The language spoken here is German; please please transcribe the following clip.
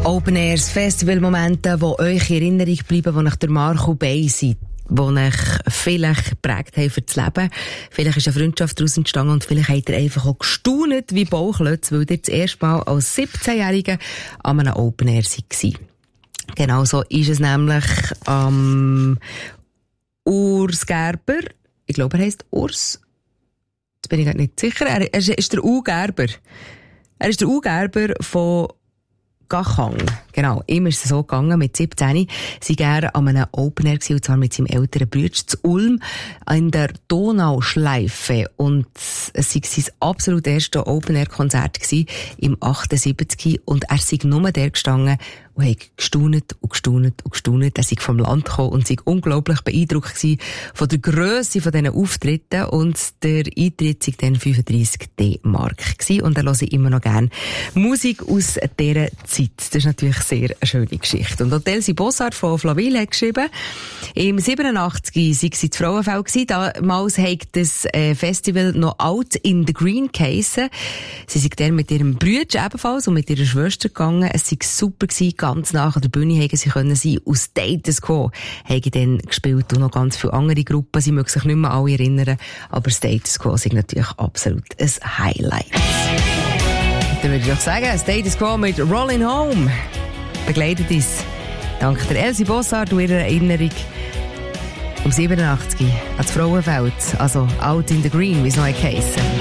Open Airs, Festivalmomente, die euch in Erinnerung bleiben, die nach der Marco Bay sind, die euch vielleicht geprägt haben für das Leben. Vielleicht ist eine Freundschaft daraus entstanden und vielleicht habt ihr einfach auch gestaunt wie Bauchlötz, weil ihr das erste Mal als 17-Jährige an einem Open Air seid. Genau so ist es nämlich am Urs Gerber. Ich glaube, er heisst Urs. Jetzt bin ich nicht sicher. Er ist der U Gerber. Er ist der U Gerber von Gachang. Genau, ihm ist es so gegangen, mit 17 sei er an einem Open Air gewesen, und zwar mit seinem älteren Bruder zu Ulm in der Donauschleife. Und es war sein absolut erstes Open Air Konzert gewesen, im 78. Und er sei nur der gestanden und hat gestaunet und gestaunet und gestaunet. Er sei vom Land gekommen und sei unglaublich beeindruckt gewesen von der Grösse von diesen Auftritten. Und der Eintritt sei dann 35 D-Mark gewesen. Und er höre immer noch gerne Musik aus dieser Zeit. Das ist natürlich sehr eine schöne Geschichte. Und Elsie Bossart von Flawil hat geschrieben, im 87 sei sie das Frauenfeld gewesen. Damals hat das Festival noch Out in the Green geheissen. Sie sind dann mit ihrem Bruder ebenfalls und mit ihrer Schwester gegangen. Es sei super gewesen. Ganz nach an der Bühne hätten sie können sein. Aus Status Quo haben dann gespielt und noch ganz viele andere Gruppen. Sie mögen sich nicht mehr alle erinnern, aber Status Quo sind natürlich absolut ein Highlight. Dann würde ich auch sagen, Status Quo mit Rollin' Home begleitet uns dank der Elsie Bossart und ihrer Erinnerung um 87 ans Frauenfeld, also Out in the Green, wie es noch geheissen.